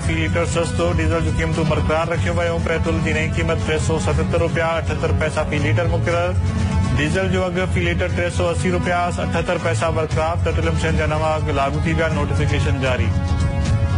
Fee litre सस्तो। Diesel जूं क़ीमतूं बरक़रार रखियो वियो। पेट्रोल जी नई क़ीमत ₹377.78 फी लीटर मुक़ररु। डीज़ल जो अघु फी लीटर ₹380.78 बरक़रार। पेट्रोलियम शयुनि जा नवां अघु लागू थी विया। नोटिफिकेशन जारी।